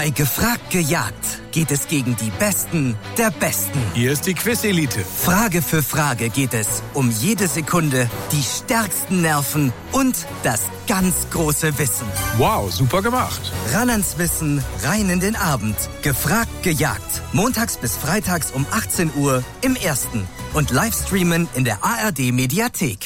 Bei Gefragt gejagt geht es gegen die Besten der Besten. Hier ist die Quiz-Elite. Frage für Frage geht es um jede Sekunde, die stärksten Nerven und das ganz große Wissen. Wow, super gemacht. Ran ans Wissen, rein in den Abend. Gefragt gejagt. Montags bis freitags um 18 Uhr im Ersten. Und Livestreamen in der ARD-Mediathek.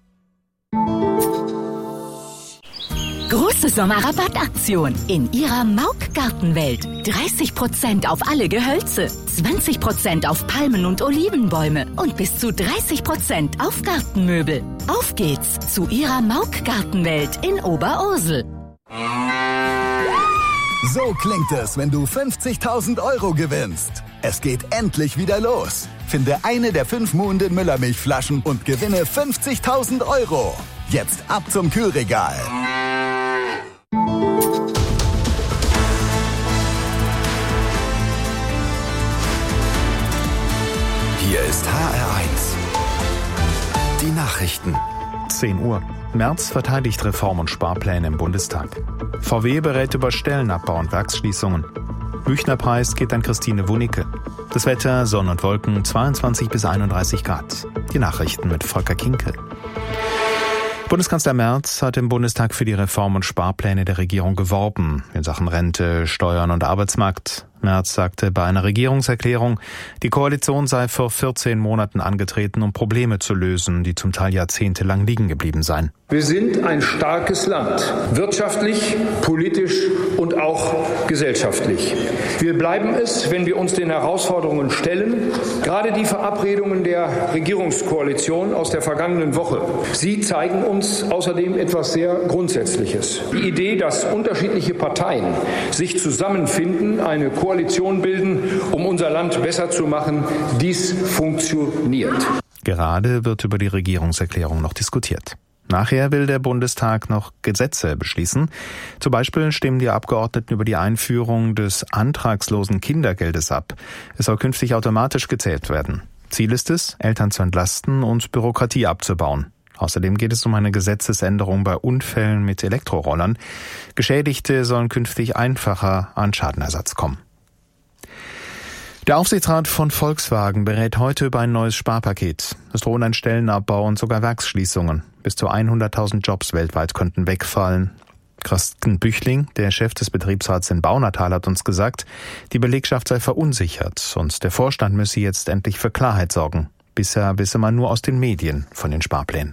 Große Sommerrabattaktion in Ihrer Mauk-Gartenwelt. 30% auf alle Gehölze, 20% auf Palmen- und Olivenbäume und bis zu 30% auf Gartenmöbel. Auf geht's zu Ihrer Mauk-Gartenwelt in Oberursel. So klingt es, wenn du 50.000 € gewinnst. Es geht endlich wieder los. Finde eine der 5 Muhnden Müllermilchflaschen und gewinne 50.000 €. Jetzt ab zum Kühlregal. Hier ist HR1. Die Nachrichten. 10 Uhr. Merz verteidigt Reform- und Sparpläne im Bundestag. VW berät über Stellenabbau und Werksschließungen. Büchner-Preis geht an Christine Wunicke. Das Wetter, Sonne und Wolken, 22 bis 31 Grad. Die Nachrichten mit Volker Kinkel. Bundeskanzler Merz hat im Bundestag für die Reform- und Sparpläne der Regierung geworben in Sachen Rente, Steuern und Arbeitsmarkt. Merz sagte bei einer Regierungserklärung, die Koalition sei vor 14 Monaten angetreten, um Probleme zu lösen, die zum Teil jahrzehntelang liegen geblieben seien. Wir sind ein starkes Land, wirtschaftlich, politisch und auch gesellschaftlich. Wir bleiben es, wenn wir uns den Herausforderungen stellen. Gerade die Verabredungen der Regierungskoalition aus der vergangenen Woche, sie zeigen uns außerdem etwas sehr Grundsätzliches. Die Idee, dass unterschiedliche Parteien sich zusammenfinden, eine Koalition bilden, um unser Land besser zu machen, dies funktioniert. Gerade wird über die Regierungserklärung noch diskutiert. Nachher will der Bundestag noch Gesetze beschließen. Zum Beispiel stimmen die Abgeordneten über die Einführung des antragslosen Kindergeldes ab. Es soll künftig automatisch gezählt werden. Ziel ist es, Eltern zu entlasten und Bürokratie abzubauen. Außerdem geht es um eine Gesetzesänderung bei Unfällen mit Elektrorollern. Geschädigte sollen künftig einfacher an Schadenersatz kommen. Der Aufsichtsrat von Volkswagen berät heute über ein neues Sparpaket. Es drohen ein Stellenabbau und sogar Werksschließungen. Bis zu 100.000 Jobs weltweit könnten wegfallen. Carsten Büchling, der Chef des Betriebsrats in Baunatal, hat uns gesagt, die Belegschaft sei verunsichert und der Vorstand müsse jetzt endlich für Klarheit sorgen. Bisher wisse man nur aus den Medien von den Sparplänen.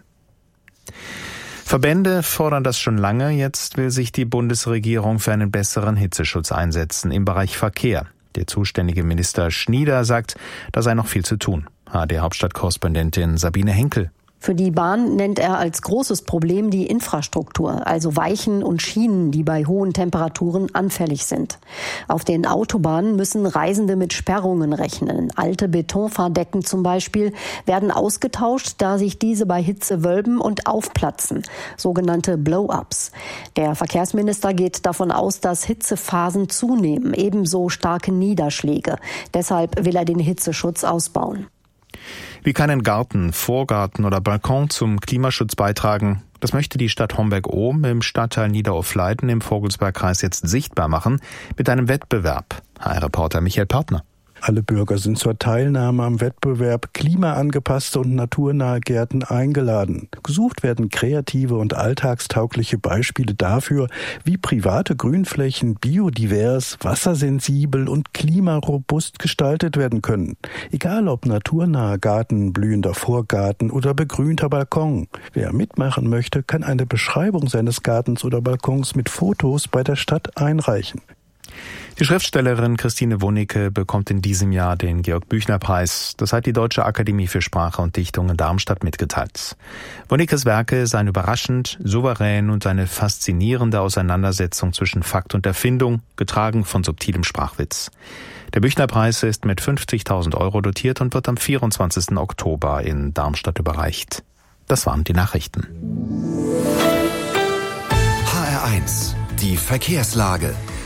Verbände fordern das schon lange. Jetzt will sich die Bundesregierung für einen besseren Hitzeschutz einsetzen im Bereich Verkehr. Der zuständige Minister Schnieder sagt, da sei noch viel zu tun. ARD-Hauptstadtkorrespondentin Sabine Henkel. Für die Bahn nennt er als großes Problem die Infrastruktur, also Weichen und Schienen, die bei hohen Temperaturen anfällig sind. Auf den Autobahnen müssen Reisende mit Sperrungen rechnen. Alte Betonfahrdecken zum Beispiel werden ausgetauscht, da sich diese bei Hitze wölben und aufplatzen, sogenannte Blow-ups. Der Verkehrsminister geht davon aus, dass Hitzephasen zunehmen, ebenso starke Niederschläge. Deshalb will er den Hitzeschutz ausbauen. Wie kann ein Garten, Vorgarten oder Balkon zum Klimaschutz beitragen? Das möchte die Stadt Homberg-Ohm im Stadtteil Niederaufleiten im Vogelsbergkreis jetzt sichtbar machen mit einem Wettbewerb. HR-Reporter Michael Partner. Alle Bürger sind zur Teilnahme am Wettbewerb klimaangepasste und naturnahe Gärten eingeladen. Gesucht werden kreative und alltagstaugliche Beispiele dafür, wie private Grünflächen biodivers, wassersensibel und klimarobust gestaltet werden können. Egal ob naturnaher Garten, blühender Vorgarten oder begrünter Balkon. Wer mitmachen möchte, kann eine Beschreibung seines Gartens oder Balkons mit Fotos bei der Stadt einreichen. Die Schriftstellerin Christine Wunicke bekommt in diesem Jahr den Georg-Büchner-Preis. Das hat die Deutsche Akademie für Sprache und Dichtung in Darmstadt mitgeteilt. Wunickes Werke seien überraschend, souverän und eine faszinierende Auseinandersetzung zwischen Fakt und Erfindung, getragen von subtilem Sprachwitz. Der Büchner-Preis ist mit 50.000 € dotiert und wird am 24. Oktober in Darmstadt überreicht. Das waren die Nachrichten. HR1, die Verkehrslage.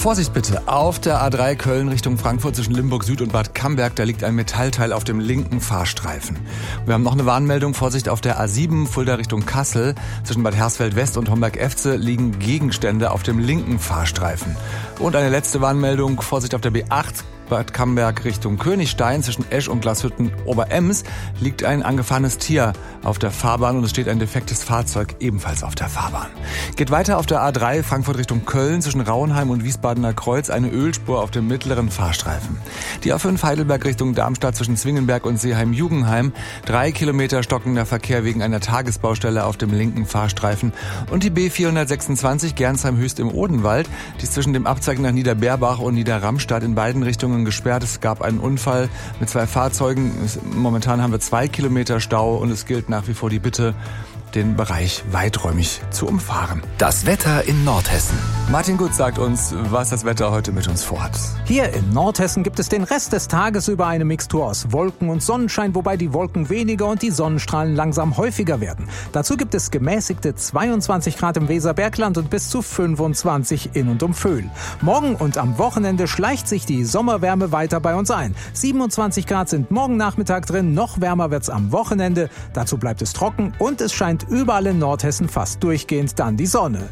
Vorsicht bitte, auf der A3 Köln Richtung Frankfurt zwischen Limburg Süd und Bad Camberg, da liegt ein Metallteil auf dem linken Fahrstreifen. Wir haben noch eine Warnmeldung, Vorsicht auf der A7 Fulda Richtung Kassel zwischen Bad Hersfeld West und Homberg-Efze liegen Gegenstände auf dem linken Fahrstreifen. Und eine letzte Warnmeldung, Vorsicht auf der B8 Bad Camberg Richtung Königstein zwischen Esch und Glashütten Oberems liegt ein angefahrenes Tier auf der Fahrbahn und es steht ein defektes Fahrzeug ebenfalls auf der Fahrbahn. Geht weiter auf der A3 Frankfurt Richtung Köln zwischen Rauenheim und Wiesbadener Kreuz eine Ölspur auf dem mittleren Fahrstreifen. Die A5 Heidelberg Richtung Darmstadt zwischen Zwingenberg und Seeheim-Jugenheim 3 Kilometer stockender Verkehr wegen einer Tagesbaustelle auf dem linken Fahrstreifen und die B426 Gernsheim-Höchst im Odenwald, die ist zwischen dem Abzeichen nach Niederberbach und Niederramstadt in beiden Richtungen gesperrt. Es gab einen Unfall mit 2 Fahrzeugen. Momentan haben wir 2 Kilometer Stau und es gilt nach wie vor die Bitte, den Bereich weiträumig zu umfahren. Das Wetter in Nordhessen. Martin Gut sagt uns, was das Wetter heute mit uns vorhat. Hier in Nordhessen gibt es den Rest des Tages über eine Mixtur aus Wolken und Sonnenschein, wobei die Wolken weniger und die Sonnenstrahlen langsam häufiger werden. Dazu gibt es gemäßigte 22 Grad im Weserbergland und bis zu 25 in und um Föhl. Morgen und am Wochenende schleicht sich die Sommerwärme weiter bei uns ein. 27 Grad sind morgen Nachmittag drin, noch wärmer wird's am Wochenende. Dazu bleibt es trocken und es scheint überall in Nordhessen fast durchgehend dann die Sonne.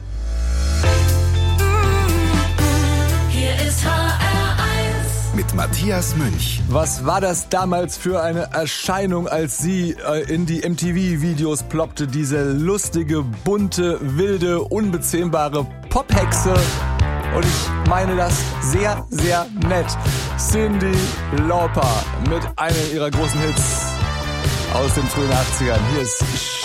Hier ist HR1 mit Matthias Münch. Was war das damals für eine Erscheinung, als sie in die MTV-Videos ploppte? Diese lustige, bunte, wilde, unbezähmbare Pophexe. Und ich meine das sehr, sehr nett. Cyndi Lauper mit einem ihrer großen Hits aus den frühen 80ern. Hier ist